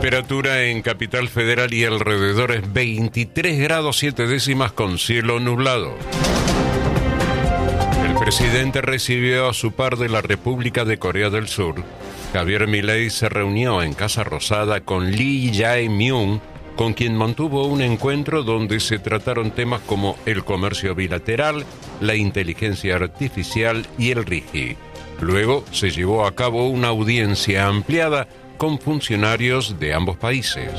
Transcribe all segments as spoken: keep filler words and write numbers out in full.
Temperatura en Capital Federal y alrededores veintitrés grados siete décimas con cielo nublado. El presidente recibió a su par de la República de Corea del Sur. Javier Milei se reunió en Casa Rosada con Lee Jae-myung, con quien mantuvo un encuentro donde se trataron temas como el comercio bilateral, la inteligencia artificial y el R I G I. Luego se llevó a cabo una audiencia ampliada con funcionarios de ambos países.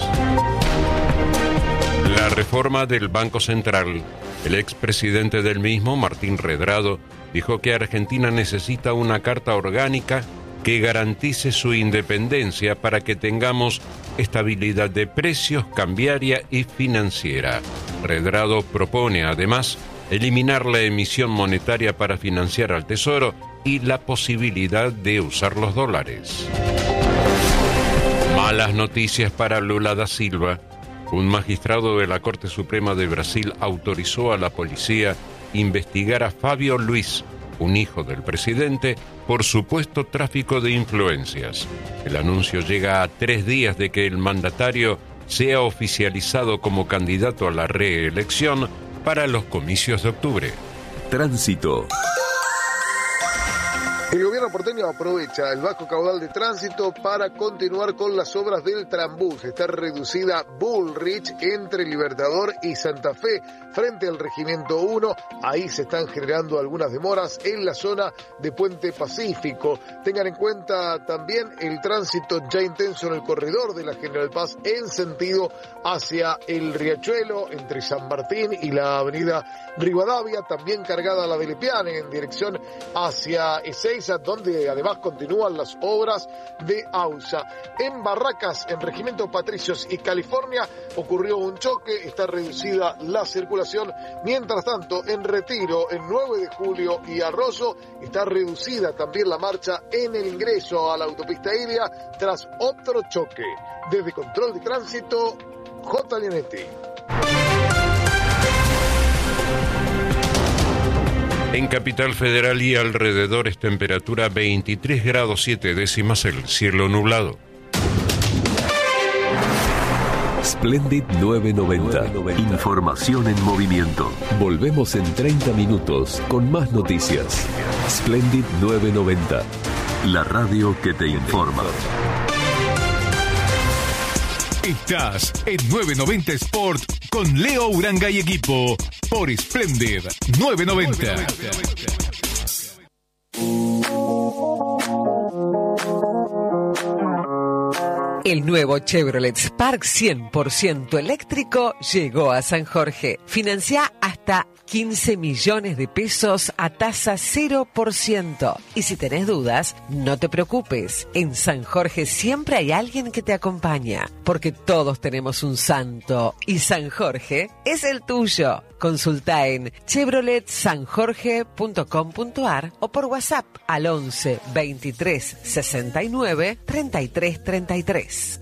La reforma del Banco Central. El expresidente del mismo, Martín Redrado, dijo que Argentina necesita una carta orgánica que garantice su independencia para que tengamos estabilidad de precios, cambiaria y financiera. Redrado propone, además, eliminar la emisión monetaria para financiar al Tesoro y la posibilidad de usar los dólares. Malas noticias para Lula da Silva. Un magistrado de la Corte Suprema de Brasil autorizó a la policía investigar a Fábio Luiz, un hijo del presidente, por supuesto tráfico de influencias. El anuncio llega a tres días de que el mandatario sea oficializado como candidato a la reelección para los comicios de octubre. Tránsito. El gobierno porteño aprovecha el bajo caudal de tránsito para continuar con las obras del Trambús. Está reducida Bullrich entre Libertador y Santa Fe frente al Regimiento uno. Ahí se están generando algunas demoras en la zona de Puente Pacífico. Tengan en cuenta también el tránsito ya intenso en el corredor de la General Paz en sentido hacia el Riachuelo entre San Martín y la avenida Rivadavia. También cargada la de Lepiane en dirección hacia Ezeiza, donde además continúan las obras de AUSA. En Barracas, en Regimiento Patricios y California, ocurrió un choque, está reducida la circulación. Mientras tanto, en Retiro, en nueve de julio y Arroyo, está reducida también la marcha en el ingreso a la autopista Iria tras otro choque. Desde Control de Tránsito, J. Lianetti. En Capital Federal y alrededores temperatura veintitrés grados siete décimas, el cielo nublado. Splendid novecientos noventa. Información en movimiento. Volvemos en treinta minutos con más noticias. Splendid novecientos noventa. La radio que te informa. Estás en novecientos noventa Sport con Leo Uranga y equipo por Splendid novecientos noventa. El nuevo Chevrolet Spark cien por ciento eléctrico llegó a San Jorge. Financia hasta quince millones de pesos a tasa cero por ciento. Y si tenés dudas, no te preocupes. En San Jorge siempre hay alguien que te acompaña, porque todos tenemos un santo y San Jorge es el tuyo. Consulta en chevrolet san jorge punto com punto ar o por WhatsApp al once veintitrés sesenta y nueve treinta y tres treinta y tres.